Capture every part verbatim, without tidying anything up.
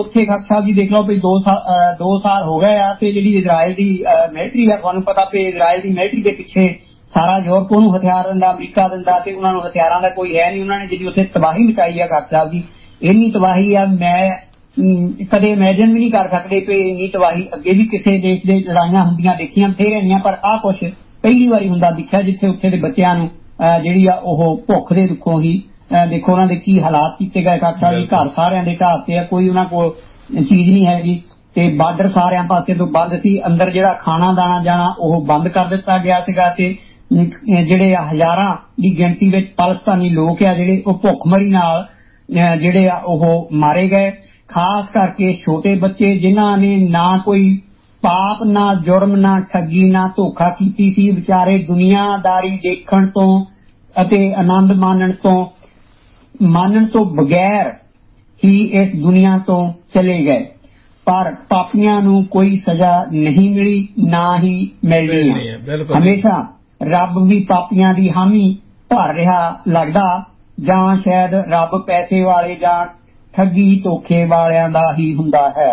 ਉੱਥੇ ਖਾਕ ਸਾਹਿਬ ਜੀ ਦੇਖ ਲਓ ਵੀ ਦੋ ਸਾਲ ਦੋ ਸਾਲ ਹੋ ਗਏ ਆ ਤੇ ਜਿਹੜੀ ਇਜ਼ਰਾइल ਦੀ ਮਿਲਟਰੀ ਆ ਤੁਹਾਨੂੰ ਪਤਾ ਵੀ ਇਜ਼ਰਾइल ਦੀ ਮਿਲਟਰੀ ਦੇ ਪਿੱਛੇ ਸਾਰਾ ਯੂਰਪ ਉਹਨੂੰ ਹਥਿਆਰ ਦਿੰਦਾ, ਅਮਰੀਕਾ ਦਿੰਦਾ ਤੇ ਉਹਨਾਂ ਨੂੰ ਹਥਿਆਰਾਂ ਦਾ ਕੋਈ ਹੈ ਨਹੀਂ। ਉਹਨਾਂ ਨੇ ਜਿਹੜੀ ਉੱਥੇ ਤਬਾਹੀ ਮਚਾਈ ਆ ਖਾਕ ਸਾਹਿਬ ਜੀ, ਇੰਨੀ ਤਬਾਹੀ ਆ ਮੈਂ ਕਦੇ ਇਮੈਜਿਨ ਵੀ ਨਹੀਂ ਕਰ ਸਕਦੇ ਵੀ ਇੰਨੀ ਤਬਾਹੀ ਅੱਗੇ ਵੀ ਕਿਸੇ ਦੇਸ਼ ਦੇ ਲੜਾਈਆਂ ਹੁੰਦੀਆਂ ਦੇਖੀਆਂ ਬਥੇਰੀਆਂ, ਪਰ ਆਹ ਕੁਛ ਪਹਿਲੀ ਵਾਰੀ ਹੁੰਦਾ ਦਿਖਿਆ ਜਿੱਥੇ ਉੱਥੇ ਦੇ ਬੱਚਿਆਂ ਨੂੰ ਜਿਹੜੀ ਆ ਉਹ ਭੁੱਖ ਦੇ ਦੁੱਖੋਂ ਹੀ ਦੇਖੋ ਉਹਨਾਂ ਦੇ ਕੀ ਹਾਲਾਤ ਕੀਤੇ ਗਏ ਖਾਕ ਸਾਹਿਬ ਜੀ। ਘਰ ਸਾਰਿਆਂ ਦੇ ਢਾਹਤੇ ਆ, ਕੋਈ ਉਹਨਾਂ ਕੋਲ ਚੀਜ਼ ਨਹੀਂ ਹੈਗੀ ਤੇ ਬਾਰਡਰ ਸਾਰਿਆਂ ਪਾਸੇ ਤੋਂ ਬੰਦ ਸੀ। ਅੰਦਰ ਜਿਹੜਾ ਖਾਣਾ ਦਾਣਾ ਜਾਣਾ ਉਹ ਬੰਦ ਕਰ ਦਿੱਤਾ ਗਿਆ ਸੀਗਾ ਤੇ ਜਿਹੜੇ ਹਜ਼ਾਰਾਂ ਦੀ ਗਿਣਤੀ ਵਿੱਚ ਪਾਕਿਸਤਾਨੀ ਲੋਕ ਆ ਜਿਹੜੇ ਉਹ ਭੁੱਖਮਰੀ ਨਾਲ ਜਿਹੜੇ ਆ ਉਹ ਮਾਰੇ ਗਏ। ਖਾਸ ਕਰਕੇ ਛੋਟੇ ਬੱਚੇ ਜਿਨ੍ਹਾਂ ਨੇ ਨਾ ਕੋਈ ਪਾਪ ਨਾ ਜੁਰਮ ਨਾ ਠੱਗੀ ਨਾ ਧੋਖਾ ਕੀਤੀ ਸੀ, ਵਿਚਾਰੇ ਦੁਨੀਆਦਾਰੀ ਦੇਖਣ ਤੋਂ ਅਤੇ ਆਨੰਦ ਮਾਣਨ ਤੋਂ ਮਾਨਣ ਤੋਂ ਬਗੈਰ ਹੀ ਇਸ ਦੁਨੀਆ ਤੋਂ ਚਲੇ ਗਏ। ਪਰ ਪਾਪੀਆਂ ਨੂੰ ਕੋਈ ਸਜ਼ਾ ਨਹੀਂ ਮਿਲੀ, ਨਾ ਹੀ ਮਿਲਣੀ ਹੈ। ਹਮੇਸ਼ਾ ਰੱਬ ਵੀ ਪਾਪੀਆਂ ਦੀ ਹਾਮੀ ਭਰ ਰਿਹਾ ਲੱਗਦਾ, ਜਾਂ ਸ਼ਾਇਦ ਰੱਬ ਪੈਸੇ ਵਾਲੇ ਜਾਂ ਠੱਗੀ ਧੋਖੇ ਵਾਲਿਆਂ ਦਾ ਹੀ ਹੁੰਦਾ ਹੈ।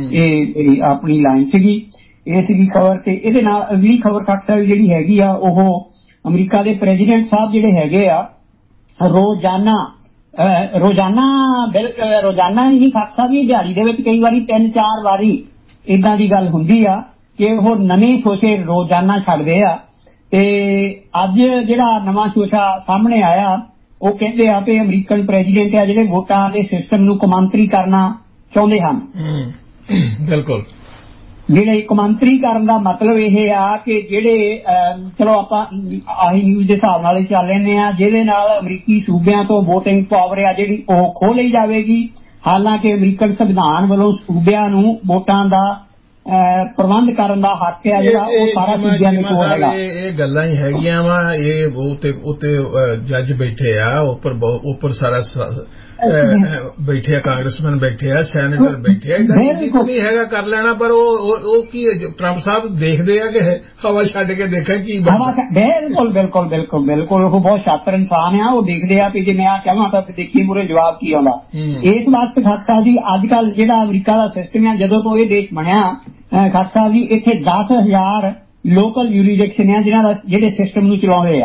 ਇਹ ਆਪਣੀ ਲਾਈਨ ਸੀਗੀ, ਇਹ ਸੀਗੀ ਖਬਰ। ਤੇ ਇਹਦੇ ਨਾਲ ਅਗਲੀ ਖਬਰ ਖਾਕ ਸਾਹਿਬ ਜਿਹੜੀ ਹੈਗੀ ਆ ਉਹ ਅਮਰੀਕਾ ਦੇ ਪ੍ਰੈਜ਼ੀਡੈਂਟ ਸਾਹਿਬ ਜਿਹੜੇ ਹੈਗੇ ਆ ਰੋਜ਼ਾਨਾ ਰੋਜ਼ਾਨਾ ਰੋਜ਼ਾਨਾ ਹੀ ਖਾਕ ਸਾਹਿਬ ਜੀ ਦਿਹਾੜੀ ਦੇ ਵਿੱਚ ਕਈ ਵਾਰੀ ਤਿੰਨ ਚਾਰ ਵਾਰੀ ਏਦਾਂ ਦੀ ਗੱਲ ਹੁੰਦੀ ਆ ਕਿ ਉਹ ਨਵੇਂ ਸ਼ੋਸ਼ੇ ਰੋਜ਼ਾਨਾ ਛੱਡਦੇ ਆ। ਤੇ ਅੱਜ ਜਿਹੜਾ ਨਵਾਂ ਸ਼ੋਸ਼ਾ ਸਾਹਮਣੇ ਆਇਆ ਉਹ ਕਹਿੰਦੇ ਆ ਕਿ ਅਮਰੀਕਨ ਪ੍ਰੈਜ਼ੀਡੈਂਟ ਆ ਜਿਹੜੇ ਵੋਟਾਂ ਦੇ ਸਿਸਟਮ ਨੂੰ ਕੌਮਾਂਤਰੀ ਕਰਨਾ ਚਾਹੁੰਦੇ ਹਨ। ਬਿਲਕੁਲ, ਜਿਹੜੇ ਕੌਮਾਂਤਰੀ ਕਰਨ ਦਾ ਮਤਲਬ ਇਹ ਆ ਕਿ ਜਿਹੜੇ ਚਲੋ ਆਪਾਂ ਆਹੀ ਨਿਊਜ਼ ਦੇ ਹਿਸਾਬ ਨਾਲ ਹੀ ਚੱਲ ਲੈਂਦੇ ਆ, ਜਿਹਦੇ ਨਾਲ ਅਮਰੀਕੀ ਸੂਬਿਆਂ ਤੋਂ ਵੋਟਿੰਗ ਪਾਵਰ ਆ ਜਿਹੜੀ ਉਹ ਖੋਹ ਲਈ ਜਾਵੇਗੀ। ਹਾਲਾਂਕਿ ਅਮਰੀਕਨ ਸੰਵਿਧਾਨ ਵੱਲੋਂ ਸੂਬਿਆਂ ਨੂੰ ਵੋਟਾਂ ਦਾ ਪ੍ਰਬੰਧ ਕਰਨ ਦਾ ਹੱਕ ਹੈ ਜਿਹੜਾ ਉਹ ਸਾਰਾ ਸੂਬਿਆਂ ਦੇ ਕੋਲ ਹੈਗਾ। ਇਹ ਗੱਲਾਂ ਹੀ ਹੈਗੀਆਂ ਵਾ, ਇਹ ਉੱਤੇ ਉੱਤੇ ਜੱਜ ਬੈਠੇ ਆ, ਉੱਪਰ ਉੱਪਰ ਸਾਰਾ ਬੈਠੇ ਆ, ਕਾਂਗਰਸਮੈਨ ਬੈਠੇ ਆ, ਸੈਨੇਟਰ ਬੈਠੇ ਆ, ਨਹੀਂ ਹੈਗਾ ਕਰ ਲੈਣਾ। ਪਰ ਉਹ ਉਹ ਕੀ ਟਰੰਪ ਸਾਹਿਬ ਦੇਖਦੇ ਆ ਕਿ ਹਵਾ ਛੱਡ ਕੇ ਦੇਖਾਂ ਕੀ ਬਣਦਾ। ਬਿਲਕੁਲ ਬਿਲਕੁਲ ਬਿਲਕੁਲ ਬਿਲਕੁਲ ਉਹ ਬਹੁਤ ਸ਼ਾਤਰ ਇਨਸਾਨ ਆ, ਉਹ ਦੇਖਦੇ ਆ ਵੀ ਜੇ ਮੈਂ ਆ ਕਹਾਂ ਤਾਂ ਦੇਖੀ ਮੂਹਰੇ ਜਵਾਬ ਕੀ ਆਉਂਦਾ। ਇਸ ਵਾਸਤੇ ਖਾਕ ਸਾਹਿਬ ਜੀ ਅੱਜ ਕੱਲ੍ਹ ਜਿਹੜਾ ਅਮਰੀਕਾ ਦਾ ਸਿਸਟਮ ਆ, ਜਦੋਂ ਤੋਂ ਇਹ ਦੇਸ਼ ਬਣਿਆ ਖਾਕ ਸਾਹਿਬ ਜੀ ਇੱਥੇ ਦਸ ਹਜ਼ਾਰ ਲੋਕਲ ਯੂਰੀਡਿਕਸ਼ਨ ਆ ਜਿਹਨਾਂ ਦਾ ਜਿਹੜੇ ਸਿਸਟਮ ਨੂੰ ਚਲਾਉਂਦੇ ਆ।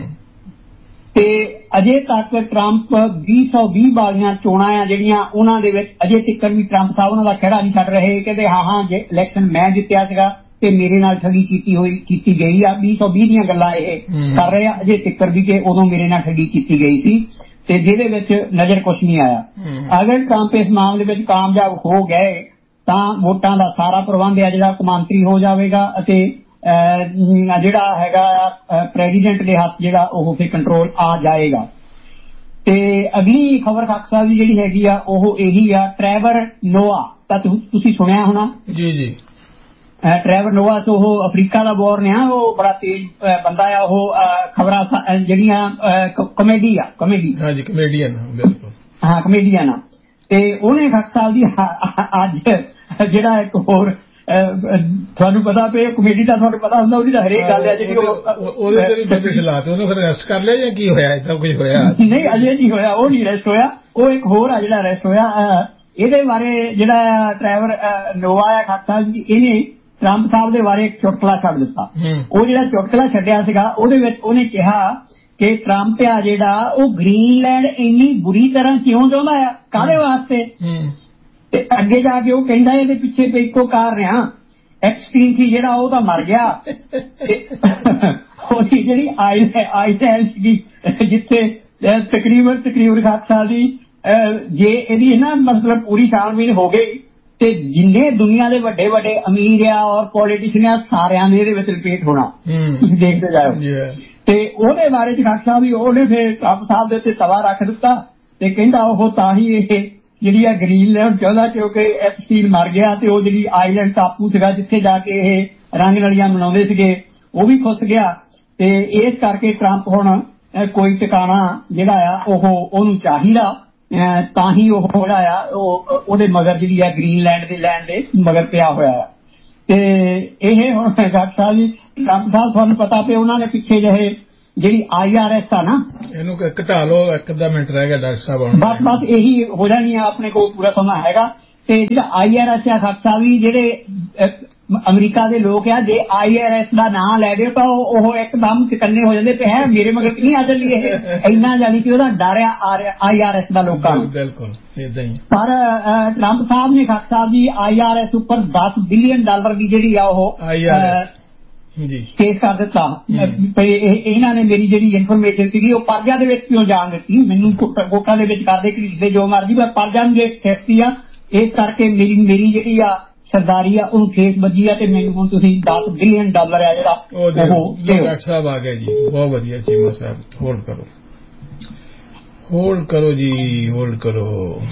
ਤੇ ਅਜੇ ਤੱਕ ਟਰੰਪ ਵੀਹ ਸੌ ਵੀਹ ਵਾਲੀਆਂ ਚੋਣਾਂ ਆ ਜਿਹੜੀਆਂ ਉਹਨਾਂ ਦੇ ਵਿੱਚ ਅਜੇ ਤੱਕ ਵੀ ਟਰੰਪ ਸਾਹਿਬ ਉਹਨਾਂ ਦਾ ਖਹਿੜਾ ਨਹੀਂ ਛੱਡ ਰਹੇ। ਕਹਿੰਦੇ ਹਾਂ ਹਾਂ ਜੇ ਇਲੈਕਸ਼ਨ ਮੈਂ ਜਿੱਤਿਆ ਸੀਗਾ ਤੇ ਮੇਰੇ ਨਾਲ ਠੱਗੀ ਕੀਤੀ ਹੋਈ ਕੀਤੀ ਗਈ ਆ। ਵੀਹ ਸੌ ਵੀਹ ਦੀਆਂ ਗੱਲਾਂ ਇਹ ਕਰ ਰਹੇ ਆ ਅਜੇ ਤੱਕ ਵੀ ਕਿ ਉਦੋਂ ਮੇਰੇ ਨਾਲ ਠੱਗੀ ਕੀਤੀ ਗਈ ਸੀ ਤੇ ਜਿਹਦੇ ਵਿੱਚ ਨਜ਼ਰ ਕੁਛ ਨਹੀਂ ਆਇਆ। ਅਗਰ ਟਰੰਪ ਇਸ ਮਾਮਲੇ ਵਿੱਚ ਕਾਮਯਾਬ ਹੋ ਗਏ ਤਾਂ ਵੋਟਾਂ ਦਾ ਸਾਰਾ ਪ੍ਰਬੰਧ ਆ ਜਿਹੜਾ ਕੌਮਾਂਤਰੀ ਹੋ ਜਾਵੇਗਾ ਅਤੇ ਜਿਹੜਾ ਹੈਗਾ ਪ੍ਰੈਜ਼ੀਡੈਂਟ ਦੇ ਹੱਥ ਜਿਹੜਾ ਉਹ ਫਿਰ ਕੰਟਰੋਲ ਆ ਜਾਏਗਾ। ਤੇ ਅਗਲੀ ਖਬਰ ਖਾਕ ਸਾਹਿਬ ਦੀ ਜਿਹੜੀ ਹੈਗੀ ਆ ਉਹ ਇਹੀ ਆ, ਟਰੈਵਰ ਨੋਆ ਤਾਂ ਤੁਸੀਂ ਸੁਣਿਆ ਹੋਣਾ। ਜੀ ਜੀ, ਟਰੈਵਰ ਨੋਆ ਤੋਂ ਉਹ ਅਫਰੀਕਾ ਦਾ ਬੋਰਨ ਆ, ਉਹ ਬੜਾ ਤੇਜ਼ ਬੰਦਾ ਆ। ਉਹ ਖਬਰਾਂ ਜਿਹੜੀਆਂ ਕਮੇਡੀ ਆ ਕਮੇਡੀ ਹਾਂਜੀ ਕਮੇਡੀਅਨ ਬਿਲਕੁਲ ਹਾਂ ਕਮੇਡੀਅਨ ਆ। ਤੇ ਉਹਨੇ ਖਾਕ ਸਾਹਿਬ ਦੀ ਅੱਜ ਜਿਹੜਾ ਇੱਕ ਹੋਰ ਤੁਹਾਨੂੰ ਪਤਾ ਵੀ ਕਮੇਡੀ ਦਾ ਤੁਹਾਨੂੰ ਪਤਾ ਹੁੰਦਾ ਉਹਦੀ ਤਾਂ ਹਰੇਕ ਗੱਲ ਹੈ ਜਿਹੜੀ ਉਹਦੇ ਸਲਾਹ ਤੇ ਉਹਨੂੰ ਫਿਰ ਅਰੈਸਟ ਕਰ ਲਿਆ ਜਾਂ ਕੀ ਹੋਇਆ? ਏਦਾਂ ਕੁਝ ਹੋਇਆ ਨਹੀਂ, ਅਜੇ ਨਹੀਂ ਹੋਇਆ, ਉਹ ਨਹੀਂ ਅਰੈਸਟ ਹੋਇਆ। ਉਹ ਇੱਕ ਹੋਰ ਆ ਜਿਹੜਾ ਅਰੈਸਟ ਹੋਇਆ। ਇਹਦੇ ਬਾਰੇ ਜਿਹੜਾ ਟਰੈਵਰ ਨੋਆ ਆ ਖਾਕ ਸਾਹਿਬ ਜੀ, ਇਹਨੇ ਟਰੰਪ ਸਾਹਿਬ ਦੇ ਬਾਰੇ ਇੱਕ ਚੁਟਕਲਾ ਛੱਡ ਦਿੱਤਾ। ਉਹ ਜਿਹੜਾ ਚੁਟਕਲਾ ਛੱਡਿਆ ਸੀਗਾ ਉਹਦੇ ਵਿੱਚ ਉਹਨੇ ਕਿਹਾ ਕਿ ਟਰੰਪ ਆ ਜਿਹੜਾ ਉਹ ਗ੍ਰੀਨਲੈਂਡ ਇੰਨੀ ਬੁਰੀ ਤਰ੍ਹਾਂ ਕਿਉਂ ਚਾਹੁੰਦਾ ਆ, ਕਾਹਦੇ ਵਾਸਤੇ। ਤੇ ਅੱਗੇ ਜਾ ਕੇ ਉਹ ਕਹਿੰਦਾ ਇਹਦੇ ਪਿੱਛੇ ਤੇ ਇੱਕੋ ਕਾਰਨ ਆ, ਐਪਸਟੀਨ ਸੀ ਜਿਹੜਾ ਉਹ ਤਾਂ ਮਰ ਗਿਆ। ਉਹਦੀ ਜਿਹੜੀ ਆਈਲੈਂਡ ਸੀਗੀ ਜਿੱਥੇ ਤਕਰੀਬਨ ਤਕਰੀਬਨ ਖਾਕ ਸਾਹਿਬ ਦੀ ਜੇ ਇਹਦੀ ਨਾ ਮਤਲਬ ਪੂਰੀ ਛਾਣਬੀਣ ਹੋ ਗਈ ਤੇ ਜਿੰਨੇ ਦੁਨੀਆ ਦੇ ਵੱਡੇ ਵੱਡੇ ਅਮੀਰ ਆ ਔਰ ਪੋਲੀਟੀਸ਼ੀਅਨ ਆ ਸਾਰਿਆਂ ਨੇ ਇਹਦੇ ਵਿੱਚ ਰਿਪੀਟ ਹੋਣਾ। ਤੁਸੀਂ ਦੇਖਦੇ ਜਾਓ। ਤੇ ਉਹਦੇ ਬਾਰੇ ਚ ਖਾਕ ਸਾਹਿਬ ਵੀ ਉਹਨੇ ਫਿਰ ਟਰੰਪ ਸਾਹਿਬ ਦੇ ਉੱਤੇ ਤਵਾ ਰੱਖ ਦਿੱਤਾ ਤੇ ਕਹਿੰਦਾ ਉਹ ਤਾਂ ਹੀ ਇਹ ਜਿਹੜੀ ਆ ਗ੍ਰੀਨਲੈਂਡ ਚਾਹੁੰਦਾ ਕਿਉਂਕਿ ਐਪਸਟੀਨ ਮਰ ਗਿਆ ਤੇ ਉਹ ਜਿਹੜੀ ਆਈਲੈਂਡ ਟਾਪੂ ਸੀਗਾ ਜਿੱਥੇ ਜਾ ਕੇ ਇਹ ਰੰਗ ਨਲੀਆਂ ਮਨਾਉਂਦੇ ਸੀਗੇ ਉਹ ਵੀ ਖੁੱਸ ਗਿਆ। ਤੇ ਇਸ ਕਰਕੇ ਟਰੰਪ ਹੁਣ ਕੋਈ ਟਿਕਾਣਾ ਜਿਹੜਾ ਆ ਉਹ ਉਹਨੂੰ ਚਾਹੀਦਾ ਤਾਂ ਹੀ ਉਹ ਜਿਹੜਾ ਆ ਉਹ ਉਹਦੇ ਮਗਰ ਜਿਹੜੀ ਆ ਗ੍ਰੀਨਲੈਂਡ ਦੇ ਲੈਂਡ ਦੇ ਮਗਰ ਪਿਆ ਹੋਇਆ ਆ। ਤੇ ਇਹ ਹੁਣ ਡਾਕਟਰ ਸਾਹਿਬ ਜੀ ਟਰੰਪ ਸਾਹਿਬ ਤੁਹਾਨੂੰ ਪਤਾ ਪਿਆ ਉਹਨਾਂ ਨੇ ਪਿੱਛੇ ਜਿਹੇ ਜਿਹੜੀ ਆਈ ਆਰ ਐਸ ਆ ਨਾ ਇਹਨੂੰ ਘਟਾ ਲਓ, ਇੱਕ ਅੱਧਾ ਮਿੰਟ ਰਹਿ ਗਿਆ ਡਾਕਟਰ ਸਾਹਿਬ। ਬਸ ਬਸ ਇਹੀ ਹੋ ਜਾਣੀ ਆ, ਆਪਣੇ ਕੋਲ ਪੂਰਾ ਸਮਾਂ ਹੈਗਾ। ਤੇ ਜਿਹੜਾ ਆਈ ਆਰ ਐਸ ਆ ਖਾਲਸਾ ਵੀ ਜਿਹੜੇ ਅਮਰੀਕਾ ਦੇ ਲੋਕ ਆ, ਜੇ ਆਈ ਆਰ ਐਸ ਦਾ ਨਾਂ ਲੈ ਦਿਓ ਤਾਂ ਉਹ ਇੱਕਦਮ ਚਕੰਨੇ ਹੋ ਜਾਂਦੇ ਪਏ ਹੈ ਮੇਰੇ ਮਗਰ ਨਹੀਂ ਆ ਚੱਲੀ ਇਹ ਇੰਨਾ, ਜਾਨੀ ਕਿ ਉਹਦਾ ਡਰ ਆ ਆਈ ਆਰ ਐਸ ਦਾ ਲੋਕਾਂ ਨੂੰ। ਬਿਲਕੁਲ ਏਦਾਂ ਹੀ। ਪਰ ਟਰੰਪ ਸਾਹਿਬ ਨੇ Khalsa Sahib ji I R S ਉੱਪਰ ਦਸ ਬਿਲੀਅਨ ਡਾਲਰ ਦੀ ਜਿਹੜੀ ਆ ਉਹ ਕੇਸ ਕਰ ਦਿੱਤਾ। ਇਹਨਾਂ ਨੇ ਮੇਰੀ ਜਿਹੜੀ ਇਨਫੋਰਮੇਸ਼ਨ ਸੀਗੀ ਉਹ ਪਰਜਾ ਦੇ ਵਿੱਚ ਕਿਉਂ ਜਾਣ ਦਿੱਤੀ, ਮੈਨੂੰ ਕੋਟਾਂ ਦੇ ਵਿੱਚ ਕਰਦੇ ਘੜੀਸਦੇ ਜੋ ਮਰਜ਼ੀ, ਪਰ ਪਰਜਾ ਨੂੰ ਜੇ ਸੇਫਟੀ ਆ, ਇਸ ਕਰਕੇ ਮੇਰੀ ਮੇਰੀ ਜਿਹੜੀ ਆ ਸਰਦਾਰੀ ਆ ਉਹਨੂੰ ਖੇਸ ਵੱਜੀ ਆ ਤੇ ਮੈਨੂੰ ਹੁਣ ਤੁਸੀਂ ਦਸ ਬਿਲੀਅਨ ਡਾਲਰ ਆ ਜਿਹੜਾ ਉਹ ਡਾਕਟਰ ਸਾਹਿਬ ਆ ਗਏ ਜੀ। ਬਹੁਤ ਵਧੀਆ ਚੀਮਾ ਸਾਹਿਬ, ਹੋਲਡ ਕਰੋ ਹੋਲਡ ਕਰੋ ਜੀ ਹੋਲਡ ਕਰੋ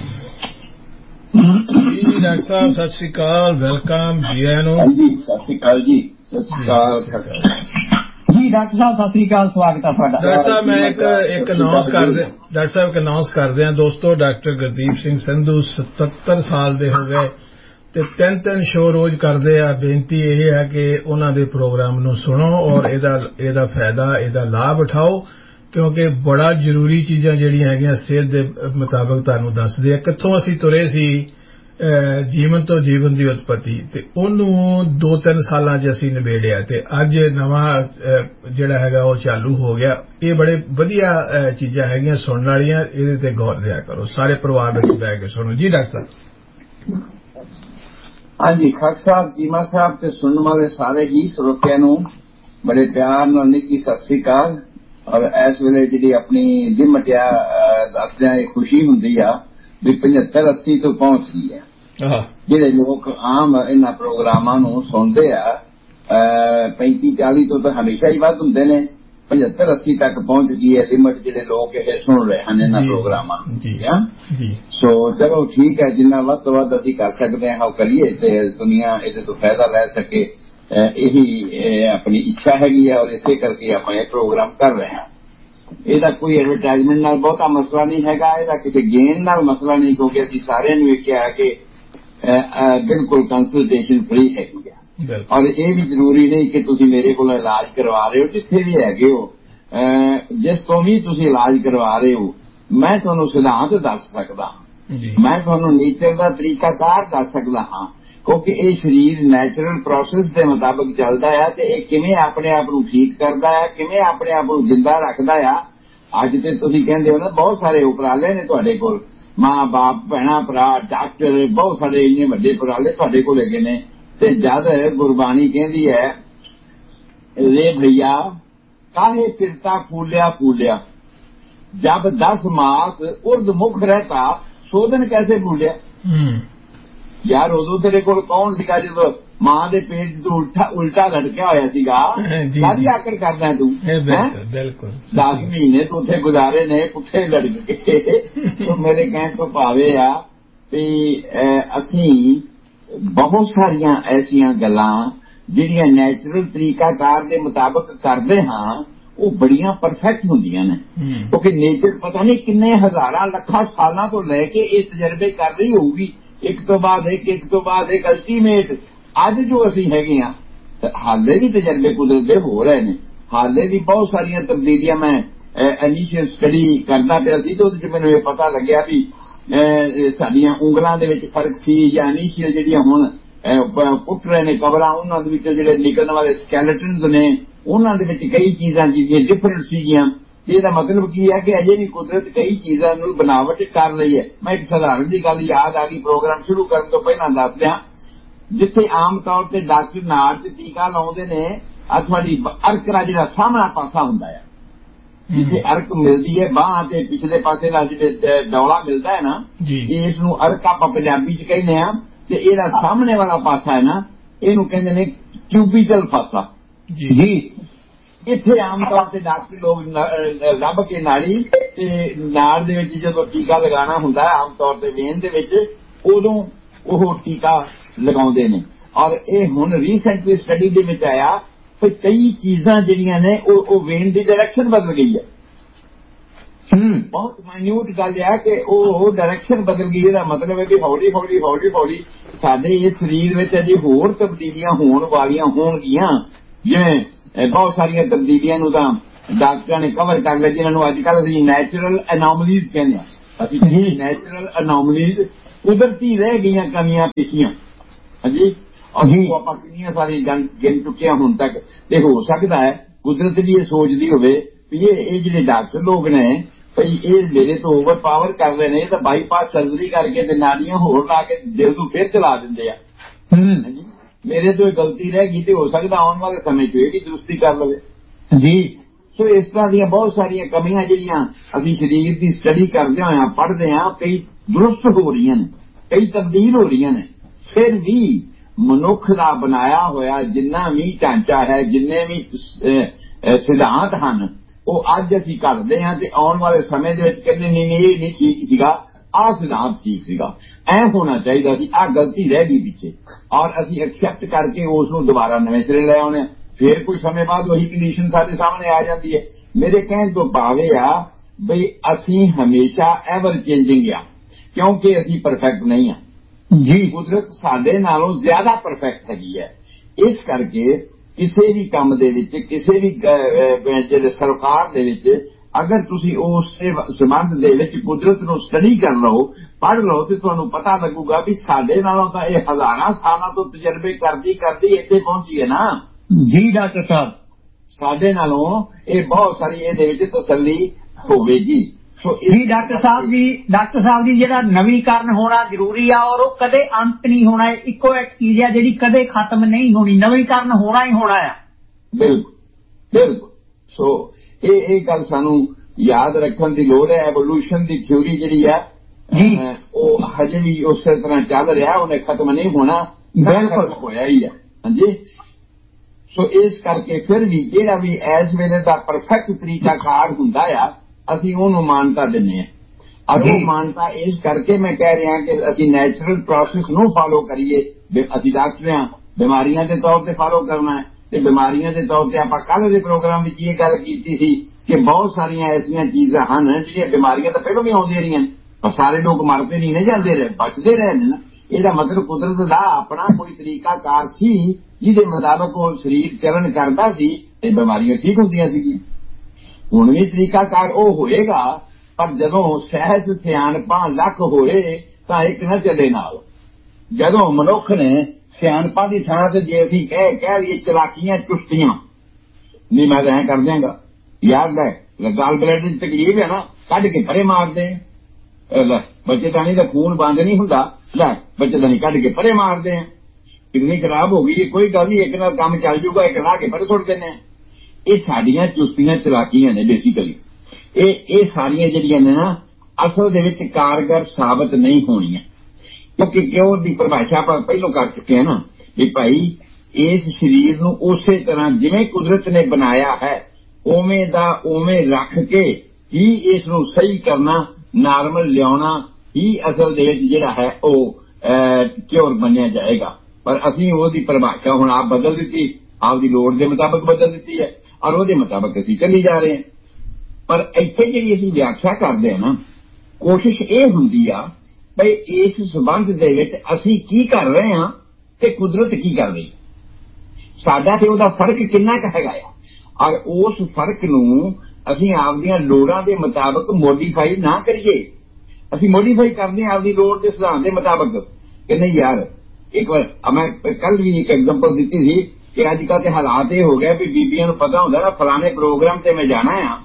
ਜੀ। ਡਾਕਟਰ ਸਾਹਿਬ ਸਤਿ ਸ਼੍ਰੀ ਅਕਾਲ, ਵੈਲਕਮ ਜੀ ਆਇਆਂ ਨੂੰ। ਜੀ ਸਤਿ ਸ਼੍ਰੀ ਅਕਾਲ ਜੀ। ਸਤਿ ਸ਼੍ਰੀ ਅਕਾਲ ਜੀ ਡਾਕਟਰ ਸਾਹਿਬ, ਸਤਿ ਸ਼੍ਰੀ ਅਕਾਲ, ਸਵਾਗਤ ਹੈ ਤੁਹਾਡਾ। ਡਾਕਟਰ ਸਾਹਿਬ ਮੈਂ ਇੱਕ ਇੱਕ ਅਨਾਉਂਸ ਕਰਦੇ ਡਾਕਟਰ ਸਾਹਿਬ ਇੱਕ ਅਨਾਉਂਸ ਕਰਦੇ ਹਾਂ ਦੋਸਤੋ, ਡਾਕਟਰ ਗੁਰਦੀਪ ਸਿੰਘ ਸੰਧੂ ਸਤੱਤਰ ਸਾਲ ਦੇ ਹੋ ਗਏ ਤੇ ਤਿੰਨ ਤਿੰਨ ਸ਼ੋਅ ਰੋਜ਼ ਕਰਦੇ ਆ। ਬੇਨਤੀ ਇਹ ਹੈ ਕਿ ਉਹਨਾਂ ਦੇ ਪ੍ਰੋਗਰਾਮ ਨੂੰ ਸੁਣੋ ਔਰ ਇਹਦਾ ਇਹਦਾ ਫਾਇਦਾ ਇਹਦਾ ਲਾਭ ਉਠਾਓ, ਕਿਉਂਕਿ ਬੜਾ ਜ਼ਰੂਰੀ ਚੀਜ਼ਾਂ ਜਿਹੜੀਆਂ ਹੈਗੀਆਂ ਸਿਹਤ ਦੇ ਮੁਤਾਬਕ ਤੁਹਾਨੂੰ ਦੱਸਦੇ ਆ। ਕਿੱਥੋਂ ਅਸੀਂ ਤੁਰੇ ਸੀ ਜੀਵਨ ਤੋਂ ਜੀਵਨ ਦੀ ਉਤਪਤੀ, ਤੇ ਉਹਨੂੰ ਦੋ ਤਿੰਨ ਸਾਲਾਂ 'ਚ ਅਸੀਂ ਨਿਬੇੜਿਆ ਤੇ ਅੱਜ ਨਵਾਂ ਜਿਹੜਾ ਹੈਗਾ ਉਹ ਚਾਲੂ ਹੋ ਗਿਆ। ਇਹ ਬੜੇ ਵਧੀਆ ਚੀਜ਼ਾਂ ਹੈਗੀਆਂ ਸੁਣਨ ਵਾਲੀਆਂ, ਇਹਦੇ ਤੇ ਗੌਰ ਦਿਆ ਕਰੋ, ਸਾਰੇ ਪਰਿਵਾਰ ਵਿੱਚ ਬਹਿ ਕੇ ਸੁਣੋ ਜੀ। ਡਾਕਟਰ ਸਾਹਿਬ। ਹਾਂਜੀ ਖਾਲਸਾ ਸਾਹਿਬ, ਜੀਮਾ ਸਾਹਿਬ ਤੇ ਸੁਣਨ ਵਾਲੇ ਸਾਰੇ ਹੀ ਸਰੋਤਿਆਂ ਨੂੰ ਬੜੇ ਪਿਆਰ ਨਾਲ ਨਿੱਘੀ ਸਤਿ ਸ੍ਰੀ ਅਕਾਲ। ਔਰ ਇਸ ਵੇਲੇ ਜਿਹੜੀ ਆਪਣੀ ਲਿਮਟਿਆ ਦੱਸਦਿਆਂ ਇਹ ਖੁਸ਼ੀ ਹੁੰਦੀ ਆ ਵੀ ਪਝੱਤਰ ਅੱਸੀ ਤੋਂ ਪਹੁੰਚ ਗਈ ਹੈ। ਜਿਹੜੇ ਲੋਕ ਆਮ ਇਹਨਾਂ ਪ੍ਰੋਗਰਾਮਾਂ ਨੂੰ ਸੁਣਦੇ ਆ ਪੈਂਤੀ ਚਾਲੀ ਤੋਂ ਤਾਂ ਹਮੇਸ਼ਾ ਹੀ ਵੱਧ ਹੁੰਦੇ ਨੇ, ਪਝੱਤਰ ਅੱਸੀ ਤੱਕ ਪਹੁੰਚ ਗਈ ਹੈ ਲਿਮਟ ਜਿਹੜੇ ਲੋਕ ਇਹ ਸੁਣ ਰਹੇ ਹਨ ਇਹਨਾਂ ਪ੍ਰੋਗਰਾਮਾਂ ਨੂੰ। ਸੋ ਚਲੋ ਠੀਕ ਹੈ, ਜਿੰਨਾ ਵੱਧ ਤੋਂ ਵੱਧ ਅਸੀਂ ਕਰ ਸਕਦੇ ਹਾਂ ਉਹ ਕਰੀਏ ਤੇ ਦੁਨੀਆ ਇਹਦੇ ਤੋਂ ਫਾਇਦਾ ਲੈ ਸਕੇ, ਇਹੀ ਆਪਣੀ ਇੱਛਾ ਹੈਗੀ ਹੈ ਔਰ ਇਸੇ ਕਰਕੇ ਆਪਾਂ ਇਹ ਪ੍ਰੋਗਰਾਮ ਕਰ ਰਹੇ ਹਾਂ। ਇਹਦਾ ਕੋਈ ਐਡਵਰਟਾਈਜ਼ਮੈਂਟ ਨਾਲ ਬਹੁਤਾ ਮਸਲਾ ਨਹੀਂ ਹੈਗਾ, ਇਹਦਾ ਕਿਸੇ ਗੇਨ ਨਾਲ ਮਸਲਾ ਨਹੀਂ, ਕਿਉਂਕਿ ਅਸੀਂ ਸਾਰਿਆਂ ਨੂੰ ਇਹ ਕਿਹਾ ਕਿ ਬਿਲਕੁਲ ਕੰਸਲਟੇਸ਼ਨ ਫ੍ਰੀ ਹੈਗੀ ਆ। ਔਰ ਇਹ ਵੀ ਜ਼ਰੂਰੀ ਨਹੀਂ ਕਿ ਤੁਸੀਂ ਮੇਰੇ ਕੋਲ ਇਲਾਜ ਕਰਵਾ ਰਹੇ ਹੋ, ਜਿੱਥੇ ਵੀ ਹੈਗੇ ਹੋ ਜਿਸ ਤੋਂ ਵੀ ਤੁਸੀਂ ਇਲਾਜ ਕਰਵਾ ਰਹੇ ਹੋ ਮੈਂ ਤੁਹਾਨੂੰ ਸਿਧਾਂਤ ਦੱਸ ਸਕਦਾ, ਮੈਂ ਤੁਹਾਨੂੰ ਨੇਚਰ ਦਾ ਤਰੀਕਾਕਾਰ ਦੱਸ ਸਕਦਾ ਹਾਂ, ਕਿਉਂਕਿ ਇਹ ਸਰੀਰ ਨੈਚੁਰਲ ਪ੍ਰੋਸੈਸ ਦੇ ਮੁਤਾਬਕ ਚੱਲਦਾ ਹੈ ਤੇ ਇਹ ਕਿਵੇਂ ਆਪਣੇ ਆਪ ਨੂੰ ਠੀਕ ਕਰਦਾ ਹੈ, ਕਿਵੇਂ ਆਪਣੇ ਆਪ ਨੂੰ ਜਿੰਦਾ ਰੱਖਦਾ ਆ। ਅੱਜ ਤੇ ਤੁਸੀਂ ਕਹਿੰਦੇ ਹੋ ਨਾ ਬਹੁਤ ਸਾਰੇ ਉਪਰਾਲੇ ਨੇ ਤੁਹਾਡੇ ਕੋਲ, ਮਾਂ ਬਾਪ ਭੈਣਾਂ ਭਰਾ ਡਾਕਟਰ, ਬਹੁਤ ਸਾਰੇ ਇੰਨੇ ਵੱਡੇ ਉਪਰਾਲੇ ਤੁਹਾਡੇ ਕੋਲ ਹੈਗੇ ਨੇ। ਤੇ ਜਦ ਗੁਰਬਾਣੀ ਕਹਿੰਦੀ ਹੈ ਰੇ ਭਈਆ ਕਾਹੇ ਫਿਰਤਾ ਫੂਲਿਆ ਫੂਲਿਆ, ਜਬ ਦਸ ਮਾਸ ਉਰਦ ਮੁਖ ਰਹਿਤਾ ਸੋਧਨ ਕੈਸੇ ਭੂਲਿਆ। ਯਾਰ ਉਦੋਂ ਤੇਰੇ ਕੋਲ ਕੌਣ ਸੀਗਾ ਜਦੋਂ ਮਾਂ ਦੇ ਪੇਟ ਤੋਂ ਉਲਟਾ ਉਲਟਾ ਲਟਕਿਆ ਹੋਇਆ ਸੀਗਾ, ਕਾਹਦੀ ਆਕੜ ਕਰਦਾ ਤੂੰ। ਬਿਲਕੁਲ ਦਸ ਮਹੀਨੇ ਤੂੰ ਉੱਥੇ ਗੁਜ਼ਾਰੇ ਨੇ ਪੁੱਠੇ ਲਟਕ ਕੇ। ਮੇਰੇ ਕਹਿਣ ਤੋਂ ਭਾਵੇਂ ਆ ਵੀ ਅਸੀਂ ਬਹੁਤ ਸਾਰੀਆਂ ਐਸੀਆਂ ਗੱਲਾਂ ਜਿਹੜੀਆਂ ਨੈਚੁਰਲ ਤਰੀਕਾਕਾਰ ਦੇ ਮੁਤਾਬਕ ਕਰਦੇ ਹਾਂ ਉਹ ਬੜੀਆਂ ਪਰਫੈਕਟ ਹੁੰਦੀਆਂ ਨੇ, ਕਿਉਂਕਿ ਨੇਚਰ ਪਤਾ ਨਹੀਂ ਕਿੰਨੇ ਹਜ਼ਾਰਾਂ ਲੱਖਾਂ ਸਾਲਾਂ ਤੋਂ ਲੈ ਕੇ ਇਹ ਤਜਰਬੇ ਕਰ ਰਹੀ ਹੋਊਗੀ, ਇੱਕ ਤੋਂ ਬਾਅਦ ਇੱਕ ਇੱਕ ਤੋਂ ਬਾਅਦ ਇੱਕ ਅਲਟੀਮੇਟ। ਅੱਜ ਜੋ ਅਸੀਂ ਹੈਗੇ ਹਾਂ ਹਾਲੇ ਵੀ ਤਜਰਬੇ ਕੁਦਰਤ ਦੇ ਹੋ ਰਹੇ ਨੇ, ਹਾਲੇ ਵੀ ਬਹੁਤ ਸਾਰੀਆਂ ਤਬਦੀਲੀਆਂ। ਮੈਂ ਇਨੀਸ਼ੀਅਲ ਸਟੱਡੀ ਕਰਦਾ ਪਿਆ ਸੀ ਤੇ ਉਹਦੇ ਚ ਮੈਨੂੰ ਇਹ ਪਤਾ ਲੱਗਿਆ ਵੀ ਸਾਡੀਆਂ ਉਂਗਲਾਂ ਦੇ ਵਿੱਚ ਫਰਕ ਸੀ, ਜਾਂ ਇਨੀਸ਼ੀਅਲ ਜਿਹੜੀਆਂ ਹੁਣ ਪੁੱਟ ਰਹੇ ਨੇ ਕਬਰਾਂ ਉਹਨਾਂ ਦੇ ਵਿੱਚ ਜਿਹੜੇ ਨਿਕਲਣ ਵਾਲੇ ਸਕੈਲੇਟਨਸ ਨੇ ਉਹਨਾਂ ਦੇ ਵਿੱਚ ਕਈ ਚੀਜ਼ਾਂ ਜਿਹੜੀਆਂ ਡਿਫਰੈਂਟ ਸੀਗੀਆਂ। ਇਹਦਾ ਮਤਲਬ ਕੀ ਹੈ ਕਿ ਅਜੇ ਵੀ ਕੁਦਰਤ ਕਈ ਚੀਜ਼ਾਂ ਨੂੰ ਬਣਾਵਟ ਕਰ ਰਹੀ ਹੈ। ਮੈਂ ਇੱਕ ਸਧਾਰਨ ਜਿਹੀ ਗੱਲ ਯਾਦ ਆ ਗਈ ਪ੍ਰੋਗਰਾਮ ਸ਼ੁਰੂ ਕਰਨ ਤੋਂ ਪਹਿਲਾਂ ਦੱਸ ਦਿਆਂ, ਜਿੱਥੇ ਆਮ ਤੌਰ ਤੇ ਡਾਕਟਰ ਨਾੜ ਤੇ ਟੀਕਾ ਲਾਉਂਦੇ ਨੇ ਆ ਤੁਹਾਡੀ ਅਰਕ ਦਾ ਜਿਹੜਾ ਸਾਹਮਣਾ ਪਾਸਾ ਹੁੰਦਾ ਹੈ, ਜਿੱਥੇ ਅਰਕ ਮਿਲਦੀ ਹੈ ਬਾਂਹ ਤੇ ਪਿਛਲੇ ਪਾਸੇ ਦਾ ਜਿਹੜੇ ਡੌਲਾ ਮਿਲਦਾ ਹੈ ਨਾ, ਇਸ ਨੂੰ ਅਰਕ ਆਪਾਂ ਪੰਜਾਬੀ ਚ ਕਹਿੰਦੇ ਆ, ਤੇ ਇਹਦਾ ਸਾਹਮਣੇ ਵਾਲਾ ਪਾਸਾ ਹੈ ਨਾ ਇਹਨੂੰ ਕਹਿੰਦੇ ਨੇ ਕਿਊਬੀਕਲ ਪਾਸਾ ਜੀ। ਇੱਥੇ ਆਮ ਤੌਰ ਤੇ ਡਾਕਟਰ ਲੋਕ ਲੱਭ ਕੇ ਨਾੜੀ ਤੇ ਨਾੜ ਦੇ ਵਿੱਚ ਜਦੋਂ ਟੀਕਾ ਲਗਾਉਣਾ ਹੁੰਦਾ ਹੈ ਆਮ ਤੌਰ ਤੇ ਵੇਨ ਦੇ ਵਿੱਚ, ਉਦੋਂ ਉਹ ਟੀਕਾ ਲਗਾਉਂਦੇ ਨੇ। ਔਰ ਇਹ ਹੁਣ ਰੀਸੈਂਟਲੀ ਸਟੱਡੀ ਦੇ ਵਿੱਚ ਆਇਆ ਕਿ ਕਈ ਚੀਜ਼ਾਂ ਜਿਹੜੀਆਂ ਨੇ ਉਹ ਉਹ ਵੇਨ ਦੀ ਡਾਇਰੈਕਸ਼ਨ ਬਦਲ ਗਈ ਹੈ। ਬਹੁਤ ਮਾਈਨਿਊਟ ਗੱਲ ਹੈ ਕਿ ਉਹ ਡਾਇਰੈਕਸ਼ਨ ਬਦਲ ਗਈ। ਇਹਦਾ ਮਤਲਬ ਹੈ ਕਿ ਹੌਲੀ ਹੌਲੀ ਹੌਲੀ ਹੌਲੀ ਸਾਡੇ ਇਸ ਸਰੀਰ ਵਿੱਚ ਅਜੇ ਹੋਰ ਤਬਦੀਲੀਆਂ ਹੋਣ ਵਾਲੀਆਂ ਹੋਣਗੀਆਂ, ਜਿਵੇਂ ਬਹੁਤ ਸਾਰੀਆਂ ਤਬਦੀਲੀਆਂ ਨੂੰ ਤਾਂ ਡਾਕਟਰਾਂ ਨੇ ਕਵਰ ਕਰ ਲਿਆ, ਜਿਹਨਾਂ ਨੂੰ ਅੱਜ ਕੱਲ੍ਹ ਅਸੀਂ ਨੈਚੁਰਲ ਅਨੋਮਲੀਜ਼ ਕਹਿੰਦੇ ਹਾਂ। ਅਸੀਂ ਨੈਚੁਰਲ ਅਨੋਮਲੀਜ਼ ਕੁਦਰਤੀ ਰਹਿ ਗਈਆਂ ਕਮੀਆਂ ਪਿਛੀਆਂ। ਹਾਂਜੀ, ਅਸੀਂ ਆਪਾਂ ਕਿੰਨੀਆਂ ਸਾਰੀਆਂ ਗਿਣ ਚੁੱਕੇ ਹੁਣ ਤੱਕ। ਤੇ ਹੋ ਸਕਦਾ ਹੈ ਕੁਦਰਤ ਵੀ ਇਹ ਸੋਚਦੀ ਹੋਵੇ ਵੀ ਇਹ ਇਹ ਜਿਹੜੇ ਡਾਕਟਰ ਲੋਕ ਨੇ ਭਈ ਇਹ ਮੇਰੇ ਤੋਂ ਓਵਰ ਪਾਵਰ ਕਰ ਰਹੇ ਨੇ, ਤਾਂ ਬਾਈਪਾਸ ਸਰਜਰੀ ਕਰਕੇ ਤੇ ਨਾੜੀਆਂ ਹੋਰ ਲਾ ਕੇ ਦਿਲ ਨੂੰ ਫਿਰ ਚਲਾ ਦਿੰਦੇ ਆ। ਹਾਂਜੀ, ਮੇਰੇ ਤੋਂ ਇਹ ਗਲਤੀ ਰਹਿ ਗਈ ਤੇ ਹੋ ਸਕਦਾ ਆਉਣ ਵਾਲੇ ਸਮੇਂ 'ਚ ਇਹ ਵੀ ਦਰੁਸਤੀ ਕਰ ਲਵੇ ਜੀ। ਸੋ ਇਸ ਤਰ੍ਹਾਂ ਦੀਆਂ ਬਹੁਤ ਸਾਰੀਆਂ ਕਮੀਆਂ ਜਿਹੜੀਆਂ ਅਸੀਂ ਸਰੀਰ ਦੀ ਸਟੱਡੀ ਕਰਦੇ ਹੋਇਆ ਪੜ੍ਹਦੇ ਹਾਂ, ਕਈ ਦਰੁਸਤ ਹੋ ਰਹੀਆਂ ਨੇ, ਕਈ ਤਬਦੀਲ ਹੋ ਰਹੀਆਂ ਨੇ। ਫਿਰ ਵੀ ਮਨੁੱਖ ਦਾ ਬਣਾਇਆ ਹੋਇਆ ਜਿੰਨਾ ਵੀ ਢਾਂਚਾ ਹੈ, ਜਿੰਨੇ ਵੀ ਸਿਧਾਂਤ ਹਨ, ਉਹ ਅੱਜ ਅਸੀਂ ਕਰਦੇ ਹਾਂ ਤੇ ਆਉਣ ਵਾਲੇ ਸਮੇਂ ਦੇ ਵਿੱਚ ਕਹਿੰਦੇ ਨਹੀਂ ਨਹੀਂ ਇਹ ਨਹੀਂ ਠੀਕ ਸੀਗਾ, ਆਹ ਸਿਧਾਂਤ ਠੀਕ ਸੀਗਾ, ਐ ਹੋਣਾ ਚਾਹੀਦਾ ਸੀ, ਆਹ ਗਲਤੀ ਰਹਿ ਗਈ ਪਿੱਛੇ, ਔਰ ਅਸੀਂ ਐਕਸੈਪਟ ਕਰਕੇ ਉਸ ਨੂੰ ਦੁਬਾਰਾ ਨਵੇਂ ਸਿਰੇ ਲੈ ਆਉਣੇ। ਫਿਰ ਕੋਈ ਸਮੇਂ ਬਾਅਦ ਉਹੀ ਕੰਡੀਸ਼ਨ ਸਾਡੇ ਸਾਹਮਣੇ ਆ ਜਾਂਦੀ ਹੈ। ਮੇਰੇ ਕਹਿਣ ਤੋਂ ਭਾਵ ਇਹ ਆ ਬਈ ਅਸੀਂ ਹਮੇਸ਼ਾ ਐਵਰ ਚੇਂਜਿੰਗ ਆ, ਕਿਉਂਕਿ ਅਸੀਂ ਪਰਫੈਕਟ ਨਹੀਂ ਹਾਂ ਜੀ। ਕੁਦਰਤ ਸਾਡੇ ਨਾਲੋਂ ਜ਼ਿਆਦਾ ਪਰਫੈਕਟ ਹੈਗੀ ਹੈ। ਇਸ ਕਰਕੇ ਕਿਸੇ ਵੀ ਕੰਮ ਦੇ ਵਿੱਚ, ਕਿਸੇ ਵੀ ਜਿਹੜੇ ਸਰਕਾਰ ਦੇ ਵਿੱਚ, ਅਗਰ ਤੁਸੀਂ ਉਸ ਸੰਬੰਧ ਦੇ ਵਿੱਚ ਕੁਦਰਤ ਨੂੰ ਸਟੱਡੀ ਕਰ ਲਓ, ਪੜ੍ਹ ਲਓ, ਤੇ ਤੁਹਾਨੂੰ ਪਤਾ ਲੱਗੂਗਾ ਵੀ ਸਾਡੇ ਨਾਲੋਂ ਤਾਂ ਇਹ ਹਜ਼ਾਰਾਂ ਸਾਲਾਂ ਤੋਂ ਤਜਰਬੇ ਕਰਦੀ ਕਰਦੀ ਇੱਥੇ ਪਹੁੰਚੀ ਹੈ ਨਾ ਜੀ ਡਾਕਟਰ ਸਾਹਿਬ। ਸਾਡੇ ਨਾਲੋਂ ਇਹ ਬਹੁਤ ਸਾਰੀ ਇਹਦੇ ਵਿੱਚ ਤਸੱਲੀ ਹੋਵੇਗੀ। ਜੀ ਡਾਕਟਰ ਸਾਹਿਬ ਜੀ, ਡਾਕਟਰ ਸਾਹਿਬ ਜੀ ਜਿਹੜਾ ਨਵੀਕਰਨ ਹੋਣਾ ਜ਼ਰੂਰੀ ਆ, ਔਰ ਉਹ ਕਦੇ ਅੰਤ ਨਹੀਂ ਹੋਣਾ। ਇੱਕੋ ਇੱਕ ਚੀਜ਼ ਆ ਜਿਹੜੀ ਕਦੇ ਖਤਮ ਨਹੀਂ ਹੋਣੀ, ਨਵੀਕਰਨ ਹੋਣਾ ਹੀ ਹੋਣਾ ਆ। ਬਿਲਕੁਲ ਬਿਲਕੁਲ। ਸੋ ਇਹ ਇਹ ਗੱਲ ਸਾਨੂੰ ਯਾਦ ਰੱਖਣ ਦੀ ਲੋੜ ਹੈ। ਐਵੋਲੂਸ਼ਨ ਦੀ ਥਿਊਰੀ ਜਿਹੜੀ ਹੈ ਉਹ ਹਜੇ ਵੀ ਉਸੇ ਤਰ੍ਹਾਂ ਚੱਲ ਰਿਹਾ, ਉਹਨੇ ਖਤਮ ਨਹੀਂ ਹੋਣਾ, ਬਿਲਕੁਲ ਹੋਇਆ ਹੀ ਹੈ। ਹਾਂਜੀ, ਸੋ ਇਸ ਕਰਕੇ ਫਿਰ ਵੀ ਜਿਹੜਾ ਵੀ ਇਸ ਵੇਲੇ ਦਾ ਪਰਫੈਕਟ ਤਰੀਕਾਕਾਰ ਹੁੰਦਾ ਆ, ਅਸੀਂ ਉਹਨੂੰ ਮਾਨਤਾ ਦਿੰਦੇ ਹਾਂ। ਔਰ ਉਹ ਮਾਨਤਾ ਇਸ ਕਰਕੇ ਮੈਂ ਕਹਿ ਰਿਹਾ ਕਿ ਅਸੀਂ ਨੈਚੁਰਲ ਪ੍ਰੋਸੈਸ ਨੂੰ ਫਾਲੋ ਕਰੀਏ। ਅਸੀਂ ਡਾਕਟਰ ਹਾਂ, ਬਿਮਾਰੀਆਂ ਦੇ ਤੌਰ ਤੇ ਫਾਲੋ ਕਰਨਾ ਹੈ, ਤੇ ਬਿਮਾਰੀਆਂ ਦੇ ਤੌਰ ਤੇ ਆਪਾਂ ਕੱਲ੍ਹ ਦੇ ਪ੍ਰੋਗਰਾਮ ਵਿੱਚ ਇਹ ਗੱਲ ਕੀਤੀ ਸੀ ਕਿ ਬਹੁਤ ਸਾਰੀਆਂ ਐਸੀਆਂ ਚੀਜ਼ਾਂ ਹਨ ਜਿਹੜੀਆਂ ਬਿਮਾਰੀਆਂ ਤਾਂ ਪਹਿਲਾਂ ਵੀ ਆਉਂਦੀਆਂ ਰਹੀਆਂ, ਪਰ ਸਾਰੇ ਲੋਕ ਮਰਦੇ ਨਹੀਂ ਨੇ, ਜਾਂਦੇ ਰਹੇ, ਬਚਦੇ ਰਹੇ ਨੇ ਨਾ। ਇਹਦਾ ਮਤਲਬ ਕੁਦਰਤ ਦਾ ਆਪਣਾ ਕੋਈ ਤਰੀਕਾਕਾਰ ਸੀ ਜਿਹਦੇ ਮੁਤਾਬਕ ਉਹ ਸਰੀਰ ਚਲਨ ਕਰਦਾ ਸੀ ਤੇ ਬਿਮਾਰੀਆਂ ਠੀਕ ਹੁੰਦੀਆਂ ਸੀਗੀਆਂ। ਹੁਣ ਵੀ ਤਰੀਕਾਕਾਰ ਉਹ ਹੋਏਗਾ, ਪਰ ਜਦੋਂ ਸਹਿਜ ਸਿਆਣਪਾਂ ਲੱਖ ਹੋਏ ਤਾਂ ਇੱਕ ਨਾ ਚੱਲੇ ਨਾਲ। ਜਦੋਂ ਮਨੁੱਖ ਨੇ ਸਿਆਣਪਾਂ ਦੀ ਥਾਂ ਤੇ ਜੇ ਅਸੀਂ ਕਹਿ ਕਹਿ ਲਈਏ ਚਲਾਕੀਆਂ ਚੁਸਤੀਆਂ, ਨਹੀਂ ਮੈਂ ਤਾਂ ਐਂ ਕਰ ਦਿਆਂਗਾ ਯਾਰ, ਲੈ ਗਾਲ ਬਲੈਡ ਦੀ ਤਕਲੀਫ ਹੈ ਨਾ, ਕੱਢ ਕੇ ਪਰੇ ਮਾਰਦੇ, ਲੈ ਬੱਚੇਦਾਨੀ ਦਾ ਖੂਨ ਬੰਦ ਨਹੀਂ ਹੁੰਦਾ, ਲੈ ਬੱਚੇਦਾਨੀ ਕੱਢ ਕੇ ਪਰੇ ਮਾਰਦੇ ਆ, ਕਿੰਨੀ ਖਰਾਬ ਹੋ ਗਈ, ਕੋਈ ਗੱਲ ਨਹੀਂ, ਇੱਕ ਨਾਲ ਕੰਮ ਚੱਲ ਜੂਗਾ, ਇੱਕ ਲਾ ਕੇ ਪਰੇ ਸੁੱਟ ਦਿੰਦੇ ਆ। ਇਹ ਸਾਡੀਆਂ ਚੁਸਤੀਆਂ ਚਲਾਕੀਆਂ ਨੇ ਬੇਸਿਕਲੀ। ਇਹ ਇਹ ਸਾਰੀਆਂ ਜਿਹੜੀਆਂ ਨੇ ਨਾ ਅਸਲ ਦੇ ਵਿੱਚ ਕਾਰਗਰ ਸਾਬਤ ਨਹੀਂ ਹੋਣੀਆਂ, ਕਿਉਂਕਿ ਕਿਉਂ ਦੀ ਪਰਿਭਾਸ਼ਾ ਆਪਾਂ ਪਹਿਲਾਂ ਕਰ ਚੁੱਕੇ ਹਾਂ ਨਾ ਵੀ ਭਾਈ ਇਸ ਸਰੀਰ ਨੂੰ ਉਸੇ ਤਰ੍ਹਾਂ ਜਿਵੇਂ ਕੁਦਰਤ ਨੇ ਬਣਾਇਆ ਹੈ ਉਵੇਂ ਦਾ ਉਵੇਂ ਰੱਖ ਕੇ ਹੀ ਇਸ ਨੂੰ ਸਹੀ ਕਰਨਾ, ਨਾਰਮਲ ਲਿਆਉਣਾ ਹੀ ਅਸਲ ਦੇ ਵਿੱਚ ਜਿਹੜਾ ਹੈ ਉਹ ਕਿਉਰ ਬਣਿਆ ਜਾਏਗਾ। ਪਰ ਅਸੀਂ ਉਹਦੀ ਪਰਿਭਾਸ਼ਾ ਹੁਣ ਆਪ ਬਦਲ ਦਿੱਤੀ, ਆਪਦੀ ਲੋੜ ਦੇ ਮੁਤਾਬਕ ਬਦਲ ਦਿੱਤੀ ਹੈ, ਔਰ ਉਹਦੇ ਮੁਤਾਬਕ ਅਸੀਂ ਚੱਲੀ ਜਾ ਰਹੇ ਹਾਂ। ਪਰ ਇੱਥੇ ਜਿਹੜੀ ਅਸੀਂ ਵਿਆਖਿਆ ਕਰਦੇ ਹਾਂ ਨਾ, ਕੋਸ਼ਿਸ਼ ਇਹ ਹੁੰਦੀ ਆ ਬਈ ਇਸ ਸੰਬੰਧ ਦੇ ਵਿੱਚ ਅਸੀਂ ਕੀ ਕਰ ਰਹੇ ਹਾਂ ਤੇ ਕੁਦਰਤ ਕੀ ਕਰ ਰਹੀ, ਸਾਡਾ ਤੇ ਉਹਦਾ ਫਰਕ ਕਿੰਨਾ ਕੁ ਹੈਗਾ ਆ, ਔਰ ਉਸ ਫਰਕ ਨੂੰ ਅਸੀਂ ਆਪਦੀਆਂ ਲੋੜਾਂ ਦੇ ਮੁਤਾਬਕ ਮੋਡੀਫਾਈ ਨਾ ਕਰੀਏ। ਅਸੀਂ ਮੋਡੀਫਾਈ ਕਰਦੇ ਹਾਂ ਆਪਦੀ ਲੋੜ ਦੇ ਸਿਧਾਂਤ ਦੇ ਮੁਤਾਬਕ ਕਿ ਨਹੀਂ ਯਾਰ। ਇੱਕ ਵਾਰ ਮੈਂ ਕੱਲ ਵੀ ਇੱਕ ਐਗਜ਼ਾਮਪਲ ਦਿੱਤੀ ਸੀ ਕਿ ਅੱਜ ਕੱਲ੍ਹ ਤੇ ਹਾਲਾਤ ਇਹ ਹੋ ਗਏ ਵੀ ਬੀਬੀਆਂ ਨੂੰ ਪਤਾ ਹੁੰਦਾ ਨਾ ਫਲਾਣੇ ਪ੍ਰੋਗਰਾਮ ਤੇ ਮੈਂ ਜਾਣਾ ਆ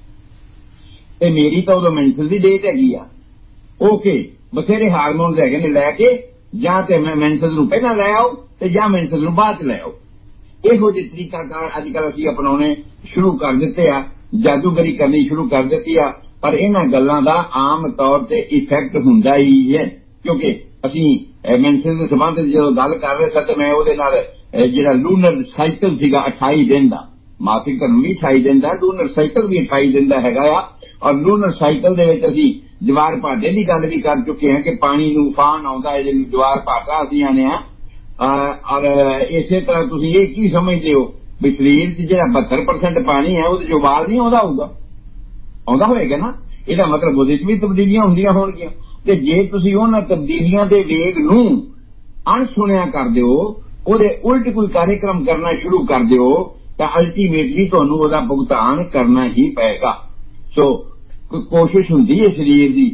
ਤੇ ਮੇਰੀ ਤਾਂ ਉਦੋਂ ਮੈਂਸਲ ਦੀ ਡੇਟ ਹੈਗੀ ਆ, ਓਕੇ ਬਥੇਰੇ ਹਾਰਮੋਨਸ ਹੈਗੇ ਨੇ, ਲੈ ਕੇ ਜਾਂ ਤੇ ਮੈਂ ਮੈਂਸਲ ਨੂੰ ਪਹਿਲਾਂ ਲੈ ਆਓ ਤੇ ਜਾਂ ਮੈਂਸਲ ਨੂੰ ਬਾਅਦ ਚ ਲੈ ਆਓ। ਇਹੋ ਜਿਹੇ ਤਰੀਕਾਕਾਰ ਅੱਜ ਕੱਲ੍ਹ ਅਸੀਂ ਅਪਣਾਉਣੇ ਸ਼ੁਰੂ ਕਰ ਦਿੱਤੇ ਆ, ਜਾਦੂਗਰੀ ਕਰਨੀ ਸ਼ੁਰੂ ਕਰ ਦਿੱਤੀ ਆ। ਪਰ ਇਹਨਾਂ ਗੱਲਾਂ ਦਾ ਆਮ ਤੌਰ ਤੇ ਇਫੈਕਟ ਹੁੰਦਾ ਹੀ ਹੈ, ਕਿਉਂਕਿ ਅਸੀਂ ਮੈਂਸਲ ਦੇ ਸੰਬੰਧ ਜਦੋਂ ਗੱਲ ਕਰ ਰਹੇ ਸਾਂ ਤੇ ਮੈਂ ਉਹਦੇ ਨਾਲ ਜਿਹੜਾ ਲੂਨਰ ਸਾਈਕਲ ਸੀਗਾ ਅਠਾਈ ਦਿਨ ਦਾ, ਮਾਸਿਕ ਧਰਮ ਵੀ ਅਠਾਈ ਦਿਨ ਦਾ, ਲੂਨਰ ਸਾਈਕਲ ਵੀ ਅਠਾਈ ਦਿਨ ਦਾ ਹੈਗਾ ਆ। ਔਰ ਲੂਨਰ ਸਾਈਕਲ ਦੇ ਵਿੱਚ ਅਸੀਂ ਜਵਾਰ ਭਾਟੇ ਦੀ ਗੱਲ ਵੀ ਕਰ ਚੁੱਕੇ ਹਾਂ ਕਿ ਪਾਣੀ ਨੂੰ ਉਫਾਨ ਆਉਂਦਾ ਹੈ, ਜਿਹਨੂੰ ਜਵਾਰ ਭਾਟਾ ਅਸੀਂ ਆਨੇ ਆ। ਔਰ ਇਸੇ ਤਰ੍ਹਾਂ ਤੁਸੀਂ ਇਹ ਕੀ ਸਮਝਦੇ ਹੋ ਵੀ ਸਰੀਰ 'ਚ ਜਿਹੜਾ ਬਹੱਤਰ ਪਰਸੈਂਟ ਪਾਣੀ ਹੈ ਉਹਦੇ 'ਚ ਉਬਾਲ ਨਹੀਂ ਆਉਂਦਾ ਹੋਊਗਾ, ਆਉਂਦਾ ਹੋਏਗਾ ਨਾ। ਇਹਦਾ ਮਤਲਬ ਉਹਦੇ 'ਚ ਵੀ ਤਬਦੀਲੀਆਂ ਹੁੰਦੀਆਂ ਹੋਣਗੀਆਂ, ਤੇ ਜੇ ਤੁਸੀਂ ਉਹਨਾਂ ਤਬਦੀਲੀਆਂ ਦੇ ਵੇਗ ਨੂੰ ਅਣਸੁਣਿਆ ਕਰ ਦਿਓ, ਉਹਦੇ ਉਲਟ ਕੋਈ ਕਾਰਜਕ੍ਰਮ ਕਰਨਾ ਸ਼ੁਰੂ ਕਰ ਦਿਓ, ਤਾਂ ਅਲਟੀਮੇਟਲੀ ਤੁਹਾਨੂੰ ਉਹਦਾ ਭੁਗਤਾਨ ਕਰਨਾ ਹੀ ਪਏਗਾ। ਸੋ ਕੋਸ਼ਿਸ਼ ਹੁੰਦੀ ਹੈ ਸਰੀਰ ਦੀ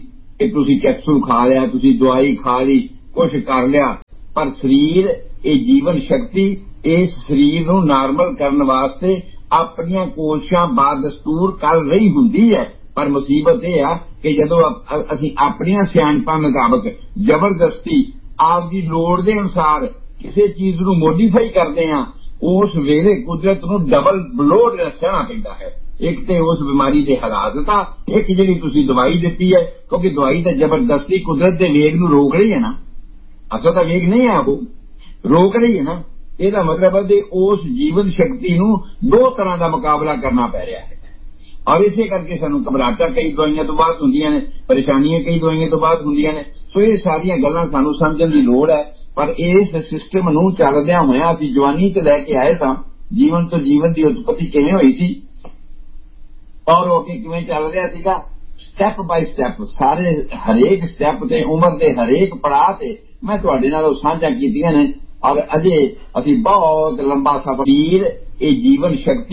कि तुसी कैप्सूल खा लिया, तुसी दवाई खा ली, कुछ कर लिया, पर शरीर ये जीवन शक्ति इस शरीर नूं नॉर्मल करने वास्ते अपनियां कोशिशां बादस्तूर कर रही हुंदी है। पर मुसीबत यह है कि जदों असीं अपनियां सियाणपां मुताबक जबरदस्ती आपकी लोड़ के अनुसार किसी चीज नूं मोडीफाई करते हैं, उस वेले कुदरत नूं डबल ब्लोड सहना पैंदा है। एक तो उस बीमारी के हालात था, एक जी तुसी दवाई दी है, क्योंकि दवाई तो जबरदस्ती कुदरत के वेग नूं रोक रही है ना, असल तो वेग नहीं है, वो रोक रही है ना। यह मतलब है कि उस जीवन शक्ति नूं दो तरह का मुकाबला करना पै रहा है। और इसे करके सानू घबराहटां कई दवाइयां तो बाद हुंदियां ने, परेशानियां कई दवाइयां तो बाद हुंदियां ने। सो ये सारियां गल्लां सानू समझण दी लोड़ है। पर इस सिस्टम नूं चलदियां होइआं असीं जवानी ते लैके आए सां, जीवन तो जीवन की उत्पत्ति किवें होई सी और वो किवें चल रहा सीगा, स्टैप बाय स्टैप, सारे हरेक स्टैप ते उम्र के हरेक पड़ाव ते मैं तुहाडे नाल साझा कीतियां ने। और अजे असीं बहुत लंबा सफर, ये जीवन शक्ति